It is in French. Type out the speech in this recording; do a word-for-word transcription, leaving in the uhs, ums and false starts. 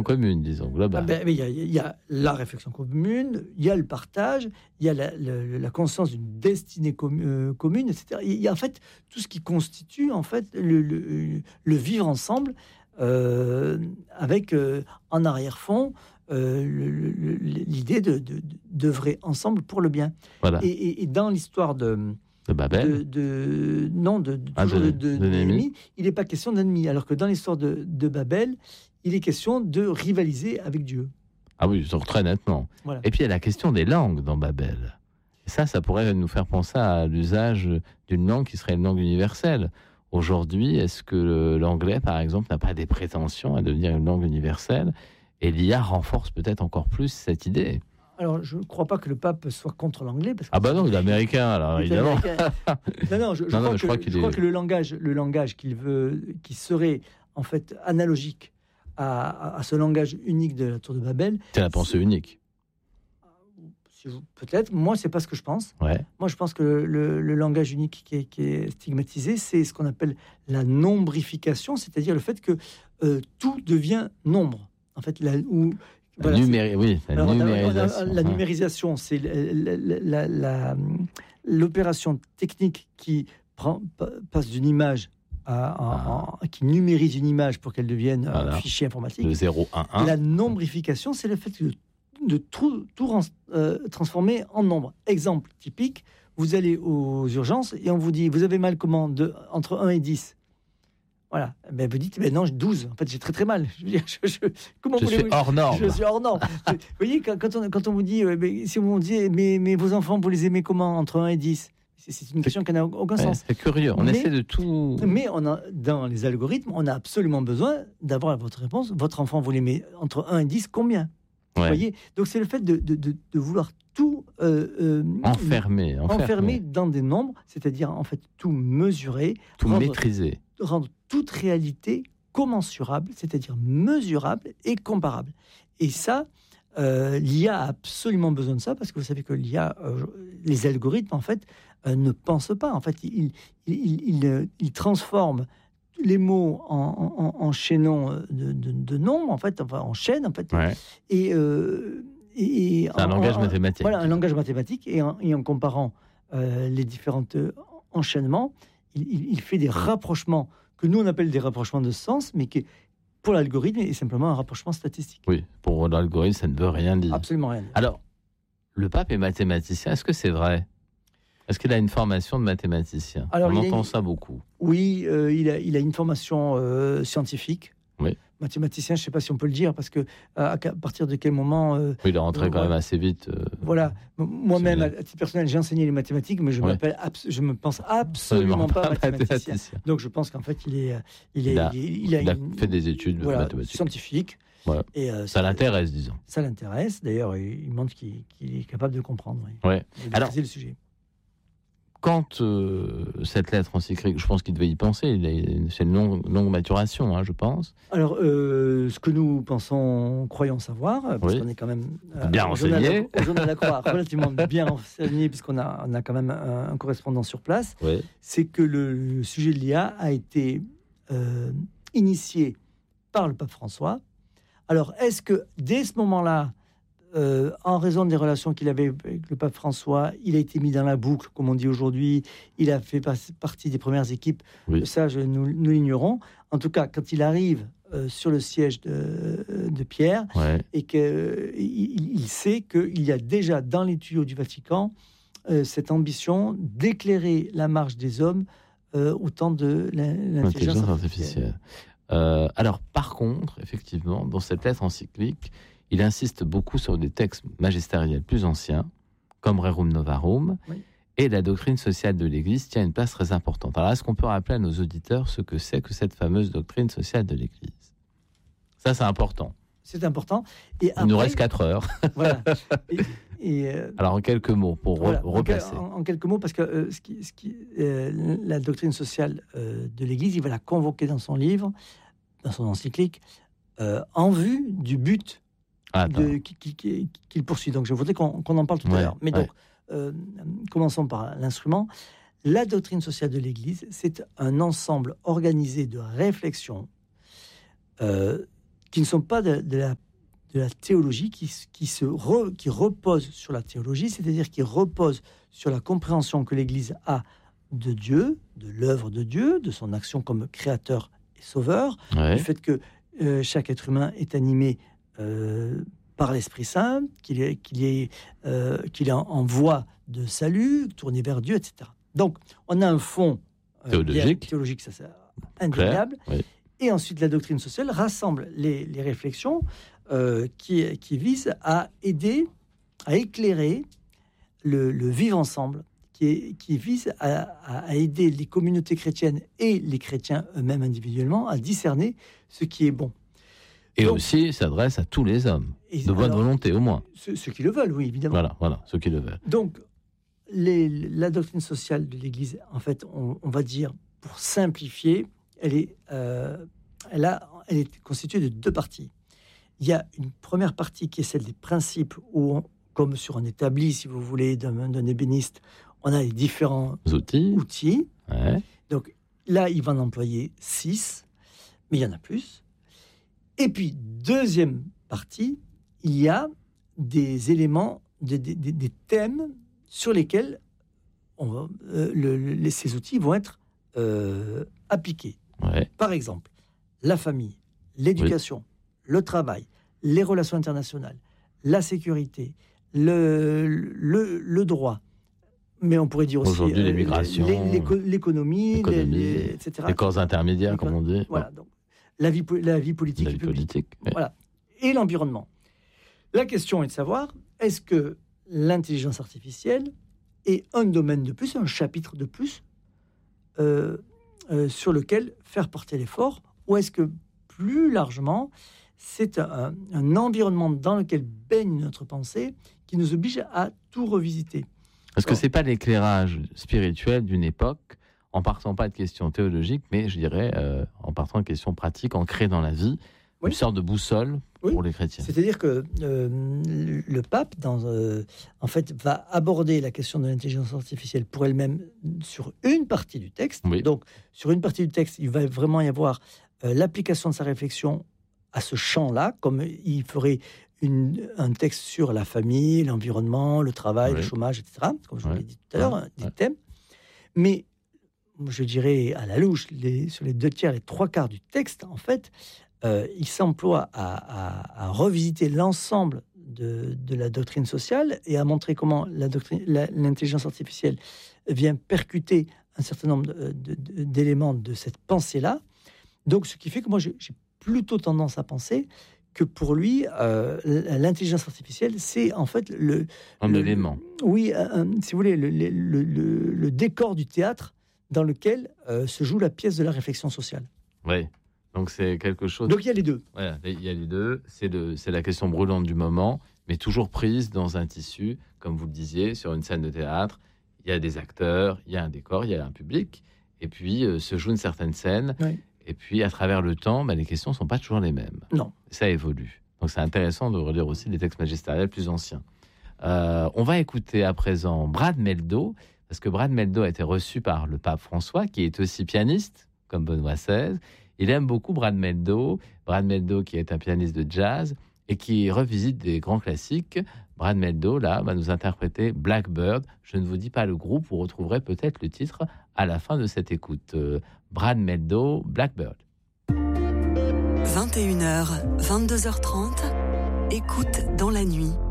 commune, disons, globale. Ah ben, mais il y a, il y a la réflexion commune, il y a le partage, il y a la, la, la conscience d'une destinée com- euh, commune, et cetera. Il y a en fait tout ce qui constitue en fait le, le, le vivre ensemble, euh, avec euh, en arrière-fond euh, le, le, l'idée de, de, d'œuvrer ensemble pour le bien. Voilà. Et, et, et dans l'histoire de De Babel. De, de, non, de, de, ah, de, de, de, de, de Néhémie. Néhémie, il n'est pas question d'ennemi. Alors que dans l'histoire de, de Babel, il est question de rivaliser avec Dieu. Ah oui, très nettement. Voilà. Et puis il y a la question des langues dans Babel. Et ça, ça pourrait nous faire penser à l'usage d'une langue qui serait une langue universelle. Aujourd'hui, est-ce que l'anglais, par exemple, n'a pas des prétentions à devenir une langue universelle ? Et l'I A renforce peut-être encore plus cette idée. Alors, je ne crois pas que le pape soit contre l'anglais. Parce que ah bah non, il est américain, alors il est évidemment. Américain. Non, non, je, je, non, crois, non, que, je crois qu'il je est... crois que le langage, le langage qu'il veut, qui serait en fait analogique à, à, à ce langage unique de la Tour de Babel. C'est la pensée unique. Peut-être. Moi, c'est pas ce que je pense. Ouais. Moi, je pense que le, le, le langage unique qui est, qui est stigmatisé, c'est ce qu'on appelle la nombrification, c'est-à-dire le fait que euh, tout devient nombre. En fait, la, ou, la, voilà, numéri- oui, la Alors, numérisation. La, la, la numérisation, c'est la, la, la, l'opération technique qui prend, passe d'une image à, à, à, qui numérise une image pour qu'elle devienne voilà. un fichier informatique. Le zéro un un. La nombrification, c'est le fait que de tout, tout euh, transformer en nombre. Exemple typique, vous allez aux urgences et on vous dit, vous avez mal comment de, entre un et dix. Voilà. Ben, vous dites, ben non, douze. En fait, j'ai très très mal. Je veux dire, je, je, comment je suis hors norme. Je suis hors norme. Vous voyez, quand, quand, on, quand on vous dit, euh, ben, si on vous dit, mais, mais vos enfants, vous les aimez comment entre un et dix ? C'est, c'est une question qui n'a aucun ouais, sens. C'est curieux. On mais, essaie de tout... Mais on a, dans les algorithmes, on a absolument besoin d'avoir votre réponse. Votre enfant, vous l'aimez entre un et dix, combien ? Ouais. Vous voyez, donc c'est le fait de, de, de, de vouloir tout euh, euh, enfermer, enfermer, enfermer dans des nombres, c'est-à-dire en fait tout mesurer, tout rendre, maîtriser, rendre toute réalité commensurable, c'est-à-dire mesurable et comparable. Et ça, euh, l'I A a absolument besoin de ça parce que vous savez que l'I A, euh, les algorithmes en fait euh, ne pensent pas. En fait, ils il, il, il, il transforment les mots en, en, en chaînons de, de, de nombres, en fait, enfin en chaînes, en fait, ouais. et, euh, et, et c'est un en, langage en, mathématique. Voilà, un langage mathématique, et en, et en comparant euh, les différents enchaînements, il, il, il fait des rapprochements que nous on appelle des rapprochements de sens, mais qui pour l'algorithme est simplement un rapprochement statistique. Oui, pour l'algorithme, ça ne veut rien dire. Absolument rien dire. Alors, le pape est mathématicien, est-ce que c'est vrai ? Est-ce qu'il a une formation de mathématicien ? Alors, On entend une... ça beaucoup. Oui, euh, il, a, il a une formation euh, scientifique. Oui. Mathématicien, je ne sais pas si on peut le dire, parce que à, à partir de quel moment... Euh, oui, il est rentré euh, quand ouais. même assez vite. Euh, voilà. Moi-même, à titre personnel, j'ai enseigné les mathématiques, mais je ne ouais. je me pense absolument, absolument pas, pas mathématicien. mathématicien. Donc, je pense qu'en fait, il, est, il, est, il, a, il, il, a, il a une, fait des études voilà, mathématiques. Scientifiques. Ouais. Et euh, ça l'intéresse, disons. Ça l'intéresse. D'ailleurs, il montre qu'il, qu'il est capable de comprendre. Oui. Ouais. De Alors, le sujet. Quand euh, cette lettre encyclique, je pense qu'il devait y penser, il a, c'est une longue, longue maturation, hein, je pense. Alors, euh, ce que nous pensons, croyons savoir, parce oui. qu'on est quand même euh, bien renseigné, au journal de la Croix, relativement bien renseigné, puisqu'on a, on a quand même un, un correspondant sur place, oui. c'est que le, le sujet de l'I A a été euh, initié par le pape François. Alors, est-ce que dès ce moment-là, Euh, en raison des relations qu'il avait avec le pape François, il a été mis dans la boucle, comme on dit aujourd'hui. Il a fait partie des premières équipes. Oui. Ça, je, nous, nous l'ignorons. En tout cas, quand il arrive euh, sur le siège de, de Pierre, ouais. et qu'il euh, il sait qu'il y a déjà dans les tuyaux du Vatican euh, cette ambition d'éclairer la marche des hommes euh, au temps de l'intelligence, l'intelligence artificielle. artificielle. Euh, alors, par contre, effectivement, dans cette lettre encyclique, il insiste beaucoup sur des textes magistériels plus anciens, comme Rerum Novarum, oui. Et la doctrine sociale de l'Église tient une place très importante. Alors, est-ce qu'on peut rappeler à nos auditeurs ce que c'est que cette fameuse doctrine sociale de l'Église ? Ça, c'est important. C'est important. Et il après, nous reste quatre heures. Voilà. Et, et euh, Alors, en quelques mots, pour voilà, re- repasser. En, en quelques mots, parce que euh, ce qui, ce qui, euh, la doctrine sociale euh, de l'Église, il va la convoquer dans son livre, dans son encyclique, euh, en vue du but Ah, de, qui, qui, qui, qu'il poursuit. Donc je voudrais qu'on, qu'on en parle tout ouais, à l'heure. Mais ouais. donc, euh, commençons par l'instrument. La doctrine sociale de l'Église, c'est un ensemble organisé de réflexions euh, qui ne sont pas de, de, la, de la théologie, qui, qui, se re, qui reposent sur la théologie, c'est-à-dire qui reposent sur la compréhension que l'Église a de Dieu, de l'œuvre de Dieu, de son action comme créateur et sauveur, ouais. du fait que euh, chaque être humain est animé euh, par l'Esprit Saint, qu'il est, qu'il est, euh, qu'il est en, en voie de salut, tourné vers Dieu, et cetera. Donc, on a un fond euh, théologique, théologique, ça c'est indéniable. Oui. Et ensuite, la doctrine sociale rassemble les, les réflexions euh, qui, qui visent à aider, à éclairer le, le vivre ensemble, qui, est, qui vise à, à aider les communautés chrétiennes et les chrétiens eux-mêmes individuellement à discerner ce qui est bon. Et Donc, aussi s'adresse à tous les hommes, et, de bonne alors, volonté au moins. Ceux, ceux qui le veulent, oui, évidemment. Voilà, voilà, ceux qui le veulent. Donc, les, la doctrine sociale de l'Église, en fait, on, on va dire, pour simplifier, elle est, euh, elle, a, elle est constituée de deux parties. Il y a une première partie qui est celle des principes, où, on, comme sur un établi, si vous voulez, d'un, d'un ébéniste, on a les différents outils. outils. Ouais. Donc là, il va en employer six, mais il y en a plus. Et puis, deuxième partie, il y a des éléments, des, des, des thèmes sur lesquels on va, euh, le, le, ces outils vont être euh, appliqués. Ouais. Par exemple, la famille, l'éducation, oui. le travail, les relations internationales, la sécurité, le, le, le droit. Mais on pourrait dire aussi aujourd'hui l'immigration, euh, l'éco- l'économie, l'économie, les, les, et cetera. Les corps intermédiaires, les corps, comme on dit. Voilà, donc la vie, la vie politique, la vie politique oui. Voilà, et l'environnement. La question est de savoir, est-ce que l'intelligence artificielle est un domaine de plus, un chapitre de plus euh, euh, sur lequel faire porter l'effort, ou est-ce que plus largement, c'est un, un environnement dans lequel baigne notre pensée qui nous oblige à tout revisiter. Est-ce que c'est pas l'éclairage spirituel d'une époque, en partant pas de questions théologiques, mais je dirais euh, en partant de questions pratiques, ancrées dans la vie, oui. une sorte de boussole oui. pour les chrétiens. C'est-à-dire que euh, le pape, dans, euh, en fait, va aborder la question de l'intelligence artificielle pour elle-même sur une partie du texte. Oui. Donc, sur une partie du texte, il va vraiment y avoir euh, l'application de sa réflexion à ce champ-là, comme il ferait Une, un texte sur la famille, l'environnement, le travail, oui. le chômage, et cetera, comme je vous l'ai dit tout à l'heure, ouais. des ouais. thèmes. Mais je dirais à la louche, les, sur les deux tiers, les trois quarts du texte, en fait, euh, il s'emploie à, à, à revisiter l'ensemble de, de la doctrine sociale et à montrer comment la doctrine, la, l'intelligence artificielle vient percuter un certain nombre de, de, de, d'éléments de cette pensée-là. Donc, ce qui fait que moi, j'ai, j'ai plutôt tendance à penser que pour lui, euh, l'intelligence artificielle, c'est en fait le... Un le, élément. Oui, un, si vous voulez, le, le, le, le décor du théâtre dans lequel euh, se joue la pièce de la réflexion sociale. Oui, donc c'est quelque chose... Donc il y a les deux. Voilà, il y a les deux. C'est, le, c'est la question brûlante du moment, mais toujours prise dans un tissu, comme vous le disiez, sur une scène de théâtre. Il y a des acteurs, il y a un décor, il y a un public, et puis euh, se joue une certaine scène. Oui. Et puis, à travers le temps, bah, les questions ne sont pas toujours les mêmes. Non. Ça évolue. Donc, c'est intéressant de relire aussi les textes magistériels plus anciens. Euh, on va écouter à présent Brad Mehldau, parce que Brad Mehldau a été reçu par le pape François, qui est aussi pianiste, comme Benoît seize. Il aime beaucoup Brad Mehldau. Brad Mehldau, qui est un pianiste de jazz et qui revisite des grands classiques. Brad Mehldau, là, va nous interpréter Blackbird. Je ne vous dis pas le groupe, vous retrouverez peut-être le titre à la fin de cette écoute. Euh, Brad Mehldau, Blackbird. vingt et une heures, vingt-deux heures trente, écoute dans la nuit.